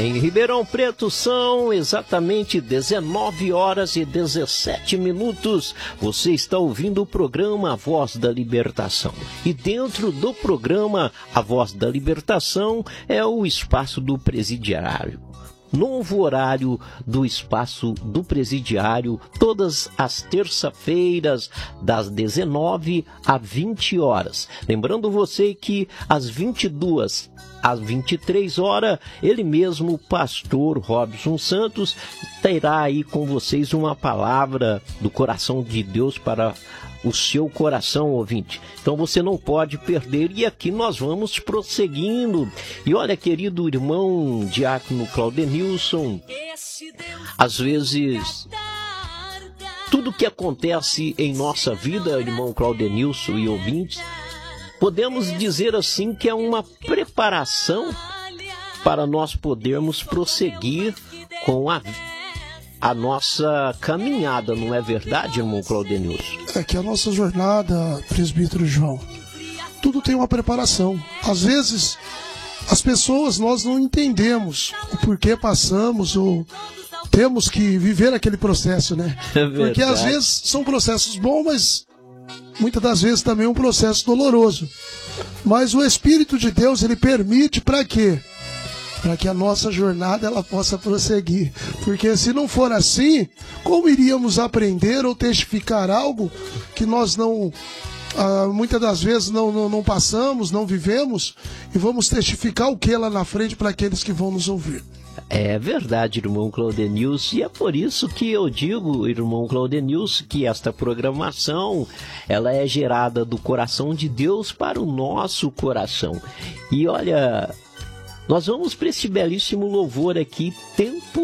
Em Ribeirão Preto são exatamente 19 horas e 17 minutos. Você está ouvindo o programa A Voz da Libertação. E dentro do programa A Voz da Libertação é o espaço do presidiário. Novo horário do espaço do presidiário, todas as terça-feiras, das 19 a 20 horas. Lembrando você que às 22 às 23 horas, ele mesmo, o pastor Robson Santos, terá aí com vocês uma palavra do coração de Deus para o seu coração, ouvinte. Então você não pode perder, e aqui nós vamos prosseguindo. E olha, querido irmão diácono Claudenilson, às vezes tudo que acontece em nossa vida, irmão Claudenilson e ouvintes, podemos dizer assim que é uma preparação para nós podermos prosseguir com a nossa caminhada, não é verdade, irmão Claudenilson? É que a nossa jornada, presbítero João, tudo tem uma preparação. Às vezes, as pessoas, nós não entendemos o porquê passamos ou temos que viver aquele processo, né? É verdade. Porque às vezes são processos bons, mas muitas das vezes também é um processo doloroso. Mas o Espírito de Deus, ele permite para quê? Para que a nossa jornada ela possa prosseguir. Porque se não for assim, como iríamos aprender ou testificar algo que nós não, muitas das vezes não passamos, não vivemos, e vamos testificar o que lá na frente para aqueles que vão nos ouvir? É verdade, irmão Claudenilson, e é por isso que eu digo, irmão Claudenilson, que esta programação, ela é gerada do coração de Deus para o nosso coração. E olha, nós vamos para esse belíssimo louvor aqui, Tempo